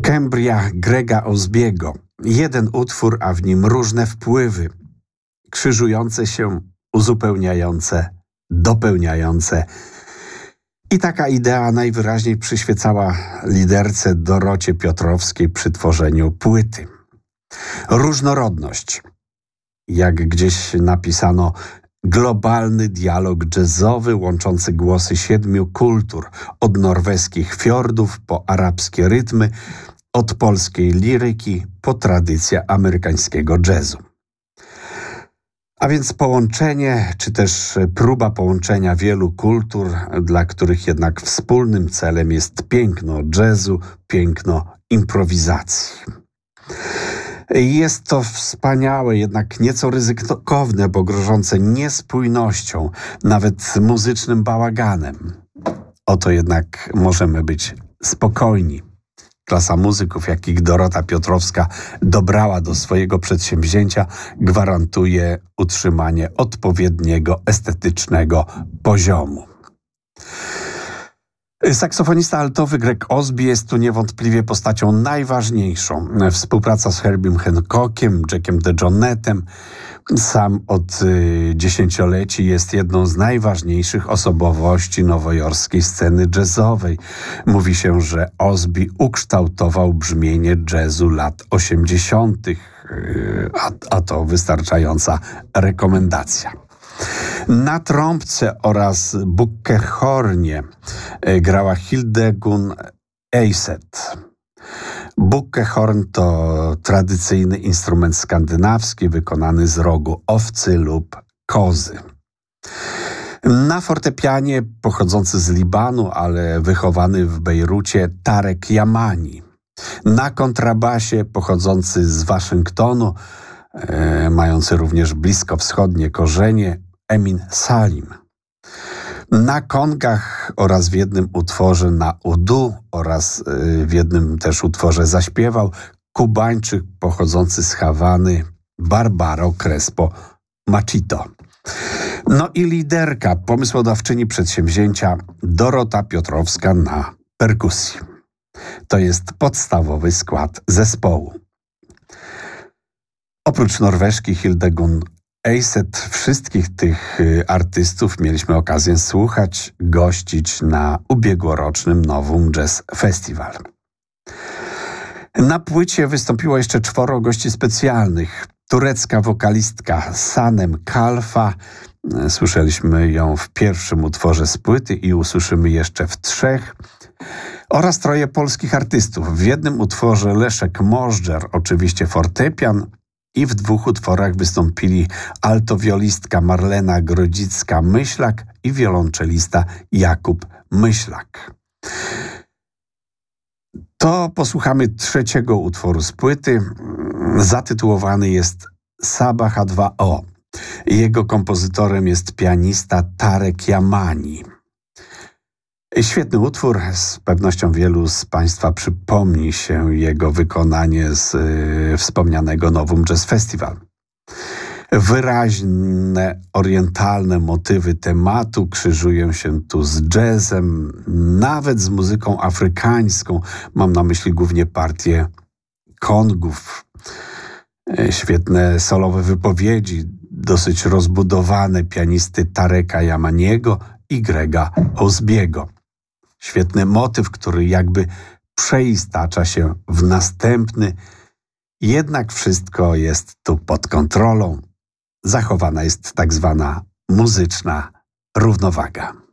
Cambria Grega Osbiego. Jeden utwór, a w nim różne wpływy, krzyżujące się, uzupełniające, dopełniające. I taka idea najwyraźniej przyświecała liderce Dorocie Piotrowskiej przy tworzeniu płyty. Różnorodność. Jak gdzieś napisano, globalny dialog jazzowy łączący głosy 7 kultur, od norweskich fiordów po arabskie rytmy, od polskiej liryki po tradycję amerykańskiego jazzu. A więc połączenie, czy też próba połączenia wielu kultur, dla których jednak wspólnym celem jest piękno jazzu, piękno improwizacji. Jest to wspaniałe, jednak nieco ryzykowne, bo grożące niespójnością, nawet muzycznym bałaganem. Oto jednak możemy być spokojni. Klasa muzyków, jakich Dorota Piotrowska dobrała do swojego przedsięwzięcia, gwarantuje utrzymanie odpowiedniego, estetycznego poziomu. Saksofonista altowy Greg Osby jest tu niewątpliwie postacią najważniejszą. Współpraca z Herbiem Hancockiem, Jackiem DeJohnettem, sam od dziesięcioleci jest jedną z najważniejszych osobowości nowojorskiej sceny jazzowej. Mówi się, że Osby ukształtował brzmienie jazzu lat 80., a to wystarczająca rekomendacja. Na trąbce oraz bukkehornie grała Hildegunn Eyseth. Bukkehorn to tradycyjny instrument skandynawski wykonany z rogu owcy lub kozy. Na fortepianie pochodzący z Libanu, ale wychowany w Bejrucie, Tarek Yamani. Na kontrabasie pochodzący z Waszyngtonu, mający również bliskowschodnie korzenie, Emin Salim. Na kongach oraz w jednym utworze na udu oraz w jednym też utworze zaśpiewał Kubańczyk pochodzący z Hawany, Barbaro Crespo Machito. No i liderka, pomysłodawczyni przedsięwzięcia Dorota Piotrowska na perkusji. To jest podstawowy skład zespołu. Oprócz Norweżki Hildegunn Eyseth, wszystkich tych artystów mieliśmy okazję słuchać, gościć na ubiegłorocznym Novum Jazz Festival. Na płycie wystąpiło jeszcze 4 gości specjalnych. Turecka wokalistka Sanem Kalfa, słyszeliśmy ją w pierwszym utworze z płyty i usłyszymy jeszcze w 3. Oraz 3 polskich artystów. W jednym utworze Leszek Możdżer, oczywiście fortepian, i w 2 utworach wystąpili altowiolistka Marlena Grodzicka-Myślak i wiolonczelista Jakub Myślak. To posłuchamy 3. utworu z płyty. Zatytułowany jest Sabah 2O. Jego kompozytorem jest pianista Tarek Yamani. Świetny utwór, z pewnością wielu z Państwa przypomni się jego wykonanie z wspomnianego Novum Jazz Festival. Wyraźne, orientalne motywy tematu krzyżują się tu z jazzem, nawet z muzyką afrykańską. Mam na myśli głównie partię kongów. Świetne solowe wypowiedzi, dosyć rozbudowane pianisty Tareka Yamaniego i Grega Osbiego. Świetny motyw, który jakby przeistacza się w następny. Jednak wszystko jest tu pod kontrolą. Zachowana jest tak zwana muzyczna równowaga.